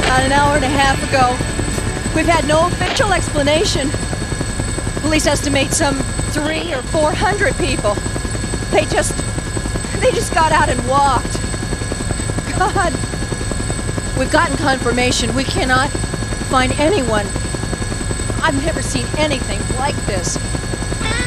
About an hour and a half ago. We've had no official explanation. Police estimate some 300 or 400 people. They just got out and walked. God. We've gotten confirmation. We cannot find anyone. I've never seen anything like this.